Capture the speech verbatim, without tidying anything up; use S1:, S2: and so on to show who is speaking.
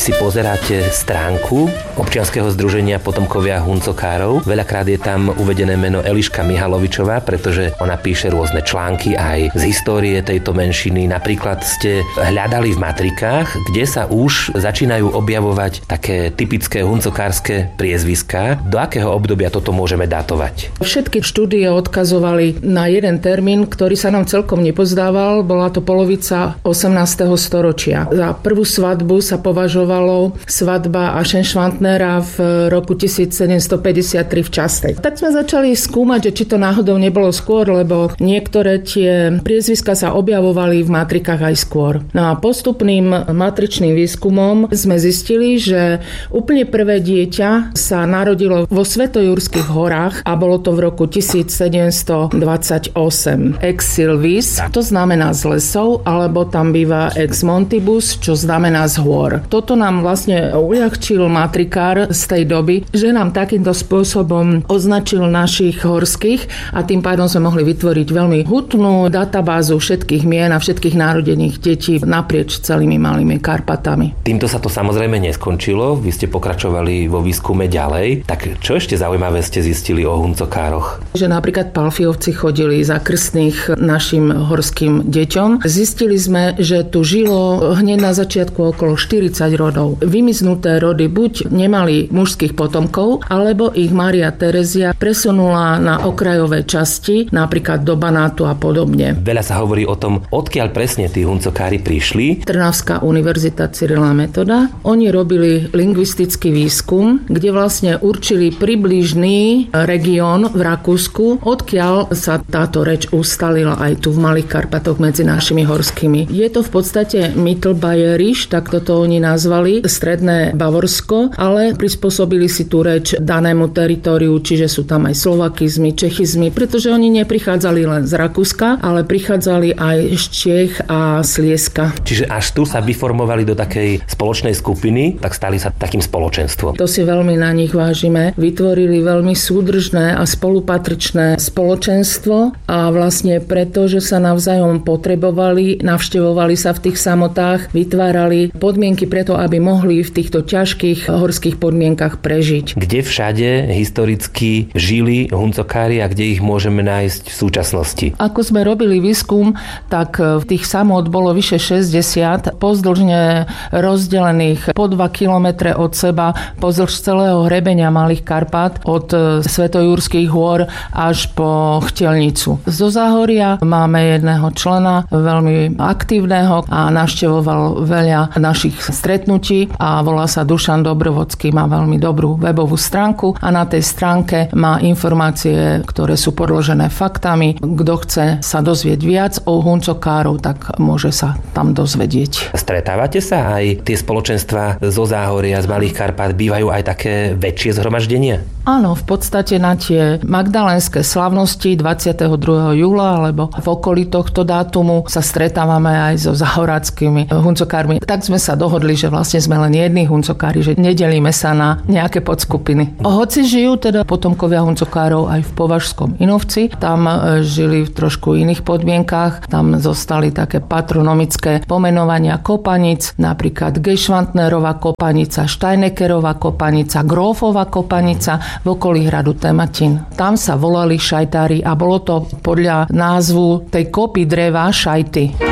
S1: si pozeráte stránku občianskeho združenia Potomkovia Huncokárov, veľakrát je tam uvedené meno Eliška Mihalovičová, pretože ona píše rôzne články aj z histórie tejto menšiny. Napríklad ste hľadali v matrikách, kde sa už začínajú objavovať také typické huncokárske priezviská. Do akého obdobia toto môžeme datovať?
S2: Všetky štúdie odkazovali na jeden termín, ktorý sa nám celkom nepozdával. Bola to polovica osemnásteho storočia. Za prvú svadbu sa považovalo svadba Aschenschwantnera v roku tisícsedemstopäťdesiattri v Častej. Tak sme začali skúmať, že či to náhodou nebolo skôr, lebo niektoré tie priezviská sa objavovali v matrikách aj skôr. No a postupným matričným výskumom sme zistili, že úplne prvé dieťa sa narodilo vo Svetojurských horách a bolo to v roku tisícsedemstodvadsaťosem. Ex silvis, to znamená z lesov, alebo tam býva ex montibus, čo znamená z hôr. Toto nám vlastne uľahčil matrikár z tej doby, že nám takýmto spôsobom označil našich horských a tým pádom sme mohli vytvoriť veľmi hutnú databázu všetkých mien a všetkých narodených detí naprieč celými Malými Karpatami.
S1: Týmto sa to samozrejme neskončilo, vy ste pokračovali vo výskume ďalej. Tak čo ešte zaujímavé ste zistili o Huncokároch?
S2: Že napríklad Palfiovci chodili za krstných našim horským deťom. Zistili sme, že tu žilo hneď na začiatku okolo štyridsať rodov. Vymiznuté rody buď nemali mužských potomkov, alebo ich Mária Terezia presunula na okrajové časti, napríklad do Banátu a podobne.
S1: Veľa sa hovorí o tom, odkiaľ presne tí Huncokári prišli.
S2: Trnavská univerzita Cyrila Metoda. Oni robili lingvistický výskum, kde vlastne určili približný región v Rakúsku, odkiaľ sa táto reč ustalila aj tu v Malých Karpatoch medzi našimi horskými. Je to v podstate Mittelbayerisch, tak toto oni nazvali, stredné Bavorsko, ale prispôsobili si tú reč danému teritóriu, čiže sú tam aj slovakizmy, čechizmy, pretože oni neprichádzali len z Rakúska, ale prichádzali aj z Čiech a Slieska.
S1: Čiže až tu sa vyformovali do takej spoločnej skupiny, tak stali sa takým spoločenstvom.
S2: To si veľmi na nich vážime. Vytvorili veľmi súdržné a spolupatričné spoločenstvo a vlastne preto, že sa navzájom potrebovali, navštevovali sa v tých samotách, vytvárali podmienky preto, aby mohli v týchto ťažkých horských podmienkach prežiť.
S1: Kde všade historicky žili Huncokári a kde ich môžeme nájsť v súčasnosti?
S2: Ako sme robili výskum, tak v tých samot bolo vyše šesťdesiat, pozdĺžne rozdelených po dva kilometre od seba, pozdĺž celého hrebeňa Malých Karpat, od Svetojurských hôr až po Chtelnicu. Zo Záhoria máme jedného člena, veľmi aktívneho a navštevoval veľa našich stretnutí a volá sa Dušan Dobrovodský, má veľmi dobrú webovú stránku a na tej stránke má informácie, ktoré sú podložené faktami. Kto chce sa dozvieť viac o Huncokárov, tak môže sa tam dozvedieť.
S1: Stretávate sa aj tie spoločenstva zo Záhoria, z Malých Karpat, bývajú aj také väčšie zhromaždenia?
S2: Áno, v podstate na tie magdalénske slavnosti dvadsiateho druhého júla alebo v okolí tohto dátumu sa stretávame aj so záhoráckými huncokármi. Tak sme sa dohodli, že vlastne sme len jedni huncokári, že nedelíme sa na nejaké podskupiny. Hoci žijú teda potomkovia huncokárov aj v Považskom Inovci, tam žili v trošku iných podmienkách, tam zostali také patronomické pomenovania kopanic, napríklad Gejšvantnerova kopanica, Steineckerová kopanica, Grófova kopanica v okolí hradu Tematín. Tam sa volali šajtári a bolo to podľa názvu tej kopy dreva šajty.